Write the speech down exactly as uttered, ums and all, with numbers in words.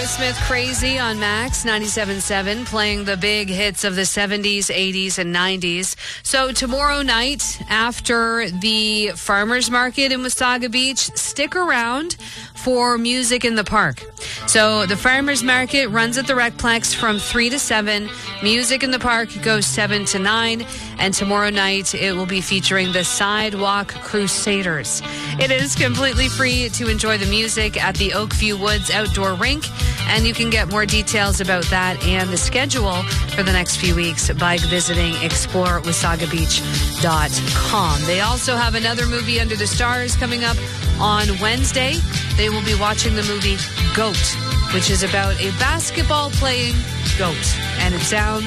Smith, Crazy on Max ninety-seven point seven, playing the big hits of the seventies, eighties, and nineties. So tomorrow night, after the farmers market in Wasaga Beach, stick around for music in the park. So the farmers market runs at the Recplex from three to seven. Music in the park goes seven to nine. And tomorrow night, it will be featuring the Sidewalk Crusaders. It is completely free to enjoy the music at the Oakview Woods Outdoor Rink. And you can get more details about that and the schedule for the next few weeks by visiting explore wasaga beach dot com. They also have another movie, Under the Stars, coming up on Wednesday. They will be watching the movie Goat, which is about a basketball playing goat. And it sounds